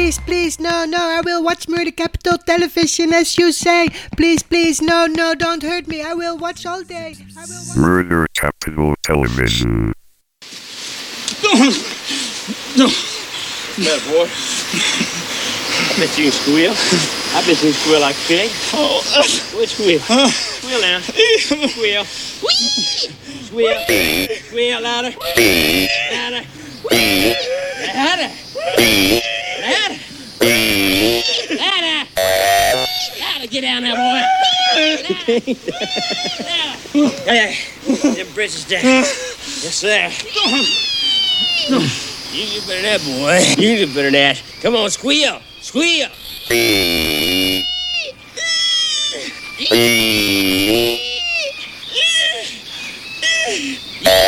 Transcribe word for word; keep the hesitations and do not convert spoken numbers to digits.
Please, please, no, no, I will watch Murder Capital Television as you say. Please, please, no, no, don't hurt me. I will watch all day. I will watch Murder Capital Television. There, boy. I bet you can squeal. I bet you can squeal like a pig. Oh, uh, Which squeal? uh, Squeal now. Squeal. Squeal. Squeal louder. Louder. Louder. Louder. Louder. Louder. Get down there, boy. Louder. Louder. Hey, them britches down. Yes, sir. You do better than that, boy. You do better than that. Come on, squeal. Squeal.